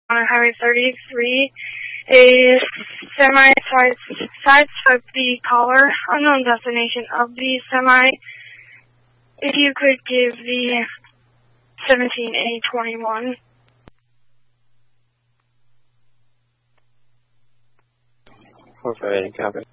on Highway 33. A semi sideswiped the caller. Unknown destination of the semi. If you could give the 17A21. 458, copy.